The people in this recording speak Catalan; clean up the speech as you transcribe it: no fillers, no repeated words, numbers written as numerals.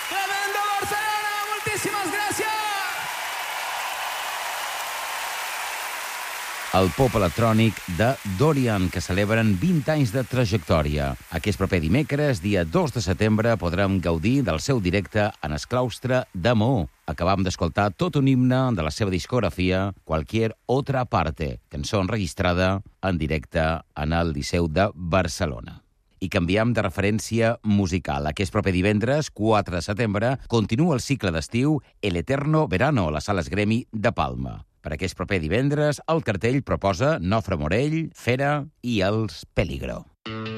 Tremendo Barcelona, moltíssimes gràcies! El pop electrònic de Dorian, que celebren 20 anys de trajectòria. Aquest proper dimecres, dia 2 de setembre, podrem gaudir del seu directe en el claustre de Maó. Acabam d'escoltar tot un himne de la seva discografia, Cualquier otra parte, cançó enregistrada en directe en el Liceu de Barcelona. I canviem de referència musical. Aquest proper divendres, 4 de setembre, continua el cicle d'estiu El Eterno Verano a les Sales Gremi de Palma. Per aquest proper divendres, el cartell proposa Nofre Morell, Fera i Els Peligro.